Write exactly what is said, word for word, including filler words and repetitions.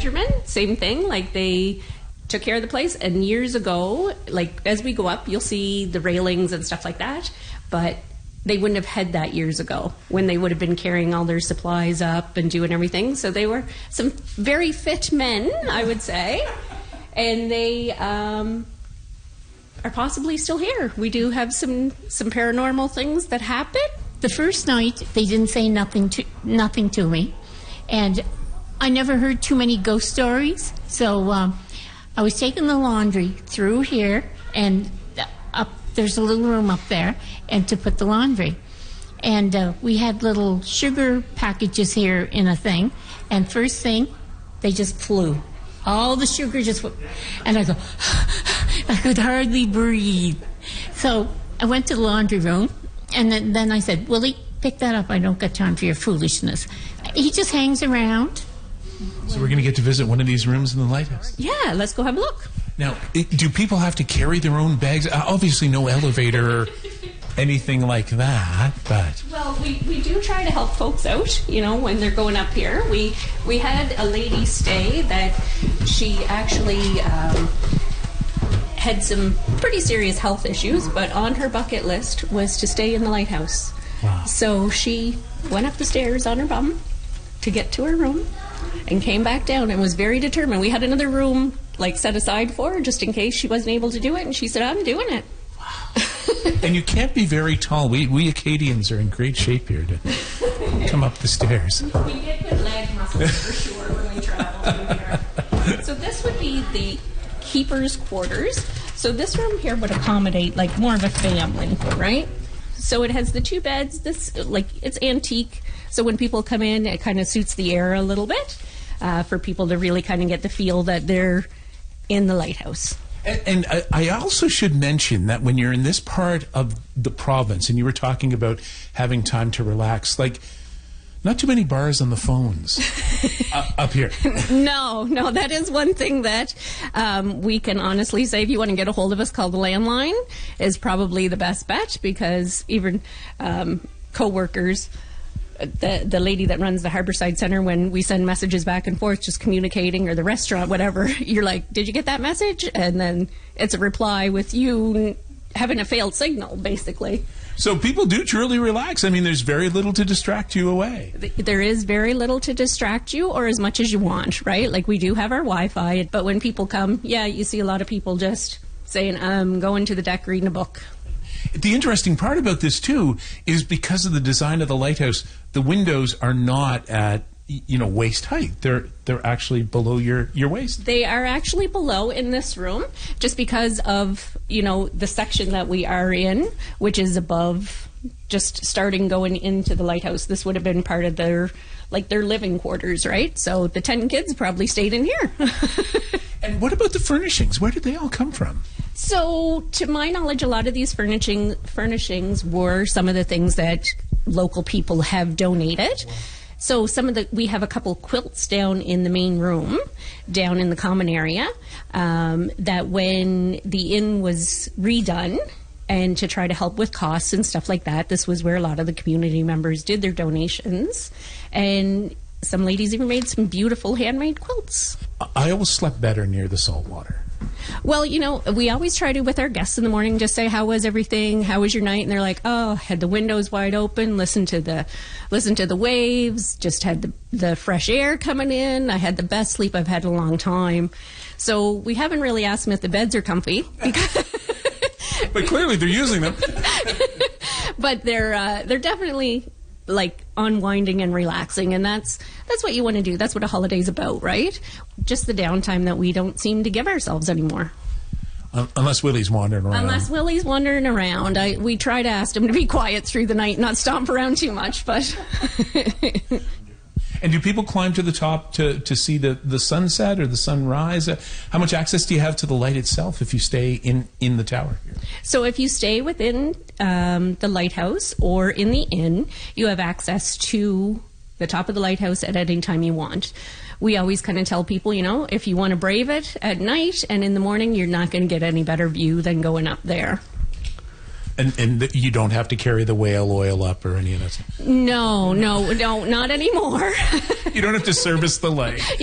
Hedgerman, same thing. Like, they took care of the place. And years ago, like, as we go up, you'll see the railings and stuff like that. But they wouldn't have had that years ago when they would have been carrying all their supplies up and doing everything. So they were some very fit men, I would say. And they um, are possibly still here. We do have some, some paranormal things that happen. The first night, they didn't say nothing to nothing to me. And I never heard too many ghost stories. So um, I was taking the laundry through here, and up there's a little room up there, and to put the laundry. And uh, we had little sugar packages here in a thing. And first thing, they just flew. All the sugar just went. And I go, I could hardly breathe. So I went to the laundry room. And then, then I said, Willie, pick that up. I don't got time for your foolishness. He just hangs around. So we're going to get to visit one of these rooms in the lighthouse. Yeah, let's go have a look. Now, it, do people have to carry their own bags? Uh, obviously no elevator or anything like that, but... Well, we, we do try to help folks out, you know, when they're going up here. We, we had a lady stay that she actually... Um, had some pretty serious health issues, but on her bucket list was to stay in the lighthouse. Wow. So she went up the stairs on her bum to get to her room and came back down and was very determined. We had another room like set aside for her just in case she wasn't able to do it, and she said, I'm doing it. Wow. And you can't be very tall. We, we Acadians are in great shape here to come up the stairs. We get good leg muscles for sure when we travel in here. So this would be the keeper's quarters. So this room here would accommodate like more of a family, right? So it has the two beds. This, like, it's antique. So when people come in, it kind of suits the air a little bit uh, for people to really kind of get the feel that they're in the lighthouse. And, and I, I also should mention that when you're in this part of the province, and you were talking about having time to relax, like, not too many bars on the phones uh, up here. No, no, that is one thing that um, we can honestly say. If you want to get a hold of us, call the landline is probably the best bet, because even um, co-workers, the, the lady that runs the Harborside Centre, when we send messages back and forth, just communicating, or the restaurant, whatever, you're like, did you get that message? And then it's a reply with you having a failed signal, basically. So people do truly relax. I mean, there's very little to distract you away. There is very little to distract you, or as much as you want, right? Like, we do have our Wi-Fi, but when people come, yeah, you see a lot of people just saying, I'm going to the deck reading a book. The interesting part about this, too, is because of the design of the lighthouse, the windows are not at, you know, waist height. They're they're actually below your, your waist. They are actually below in this room, just because of, you know, the section that we are in, which is above, just starting going into the lighthouse. This would have been part of their, like, their living quarters, right? So the ten kids probably stayed in here. And what about the furnishings? Where did they all come from? So, to my knowledge, a lot of these furnishing furnishings were some of the things that local people have donated. So some of the, we have a couple quilts down in the main room, down in the common area, um, that when the inn was redone, and to try to help with costs and stuff like that, this was where a lot of the community members did their donations. And some ladies even made some beautiful handmade quilts. I always slept better near the salt water. Well, you know, we always try to, with our guests in the morning, just say, how was everything? How was your night? And they're like, oh, had the windows wide open, listen to the listen to the waves, just had the, the fresh air coming in. I had the best sleep I've had in a long time. So we haven't really asked them if the beds are comfy. But clearly they're using them. But they're uh, they're definitely like unwinding and relaxing, and that's that's what you want to do. That's what a holiday's about, right? Just the downtime that we don't seem to give ourselves anymore. Um, unless Willie's wandering around. Unless Willie's wandering around. I, we try to ask him to be quiet through the night, not stomp around too much, but... And do people climb to the top to, to see the, the sunset or the sunrise? Uh, how much access do you have to the light itself if you stay in, in the tower here? So if you stay within um, the lighthouse or in the inn, you have access to the top of the lighthouse at any time you want. We always kind of tell people, you know, if you want to brave it at night and in the morning, you're not going to get any better view than going up there. And, and the, you don't have to carry the whale oil up or any of that stuff? No, no, no, not anymore. You don't have to service the lake.